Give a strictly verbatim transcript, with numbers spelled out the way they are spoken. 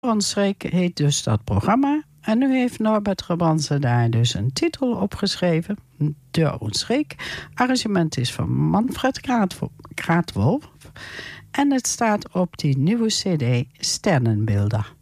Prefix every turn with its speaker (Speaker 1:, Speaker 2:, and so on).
Speaker 1: Rondstreek heet dus dat programma. En nu heeft Norbert Gebrandse daar dus een titel opgeschreven. De Rondstreek. Arrangement is van Manfred Kraatwolf. En het staat op die nieuwe cd Sterrenbeelden.